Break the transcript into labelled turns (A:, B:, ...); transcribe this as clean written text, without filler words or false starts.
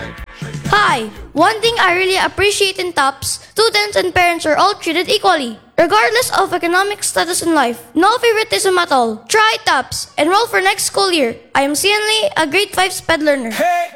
A: Hi! One thing I really appreciate in TOPS, students and parents are all treated equally, regardless of economic status in life. No favoritism at all. Try TOPS. Enroll for next school year. I am Cian Lee, a grade 5 SPED learner.